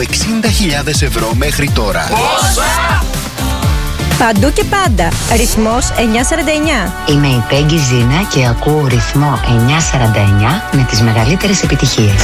60.000 ευρώ μέχρι τώρα. Πόσα? Παντού και πάντα. Ρυθμός 949. Είμαι η Πέγγι Ζήνα και ακούω ρυθμό 949 με τις μεγαλύτερες επιτυχίες.